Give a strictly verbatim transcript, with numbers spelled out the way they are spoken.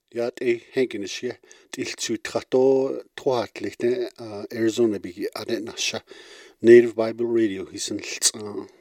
Ja, det hengenes ja. Tiltsutrato tuatlikne Arizona bigi adenasha. Native Bible Radio hisan